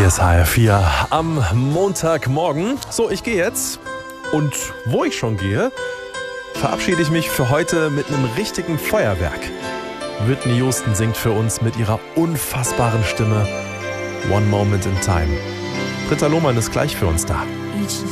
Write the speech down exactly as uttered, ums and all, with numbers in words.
Hier ist H R vier am Montagmorgen. So, ich gehe jetzt. Und wo ich schon gehe, verabschiede ich mich für heute mit einem richtigen Feuerwerk. Whitney Houston singt für uns mit ihrer unfassbaren Stimme One Moment in Time. Britta Lohmann ist gleich für uns da. Each